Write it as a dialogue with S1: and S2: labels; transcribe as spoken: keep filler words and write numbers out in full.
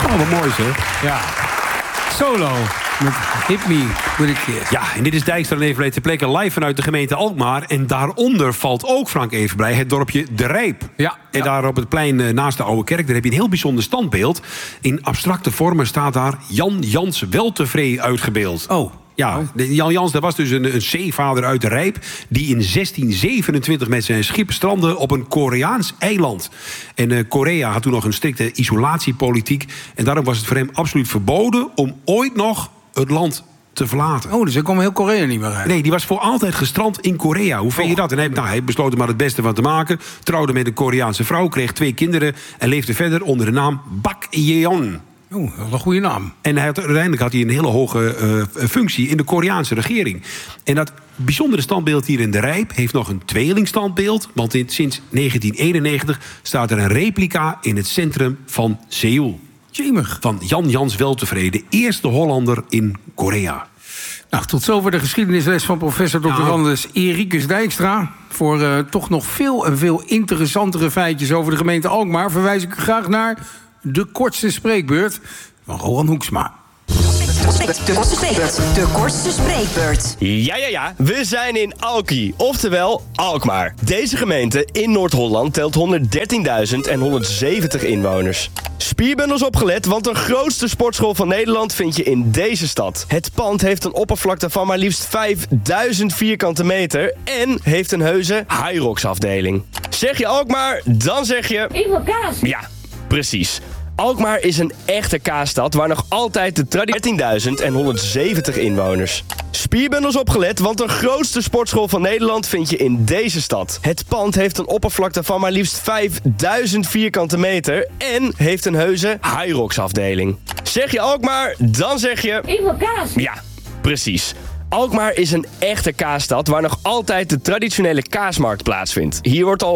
S1: Oh, wat mooi zeg.
S2: Ja. Solo. Met Hit Me With A Kiss.
S1: Ja, en dit is Dijkstra en Evenblij ter plekke live vanuit de gemeente Alkmaar. En daaronder valt ook, Frank Evenblij, het dorpje De Rijp.
S2: Ja.
S1: En
S2: ja.
S1: daar op het plein eh, naast de Oude Kerk, daar heb je een heel bijzonder standbeeld. In abstracte vormen staat daar Jan Jans Weltevree uitgebeeld.
S2: Oh.
S1: Ja, de- Jan Jans, dat was dus een, een zeevader uit de Rijp... die in zestien zevenentwintig met zijn schip strandde op een Koreaans eiland. En uh, Korea had toen nog een strikte isolatiepolitiek... en daarom was het voor hem absoluut verboden... om ooit nog het land te verlaten.
S2: Oh, dus hij kwam heel Korea niet meer uit.
S1: Nee, die was voor altijd gestrand in Korea. Hoe vind je dat? En hij, nou, hij besloot er maar het beste van te maken. Trouwde met een Koreaanse vrouw, kreeg twee kinderen... en leefde verder onder de naam Bak Yeon.
S2: Oh, dat is een goede naam.
S1: En hij had, uiteindelijk had hij een hele hoge uh, functie in de Koreaanse regering. En dat bijzondere standbeeld hier in De Rijp heeft nog een tweelingstandbeeld. Want in, sinds negentien eenennegentig staat er een replica in het centrum van Seoul.
S2: Jemig.
S1: Van Jan Jans Weltevree, de eerste Hollander in Korea.
S2: Nou, tot zover de geschiedenisles van professor dokter
S1: Ja.
S2: Anders Ericus Dijkstra. Voor uh, toch nog veel en veel interessantere feitjes over de gemeente Alkmaar... verwijs ik u graag naar de kortste spreekbeurt van Rowan Hoeksma.
S3: De kortste spreekbeurt. De kortste spreekbeurt.
S4: Ja, ja, ja. We zijn in Alkie, oftewel Alkmaar. Deze gemeente in Noord-Holland telt honderddertienduizend honderdzeventig inwoners. Spierbundels opgelet, want de grootste sportschool van Nederland vind je in deze stad. Het pand heeft een oppervlakte van maar liefst vijfduizend vierkante meter... en heeft een heuse Hyrox afdeling. Zeg je Alkmaar, dan zeg je...
S5: Ik wil kaas.
S4: Ja, precies. Alkmaar is een echte kaasstad waar nog altijd de traditie dertienduizend honderdzeventig inwoners. Spierbundels opgelet, want de grootste sportschool van Nederland vind je in deze stad. Het pand heeft een oppervlakte van maar liefst vijfduizend vierkante meter en heeft een heuse Hyrox afdeling. Zeg je Alkmaar, dan zeg je...
S5: Ik wil kaas.
S4: Ja, precies. Alkmaar is een echte kaasstad waar nog altijd de traditionele kaasmarkt plaatsvindt. Hier wordt al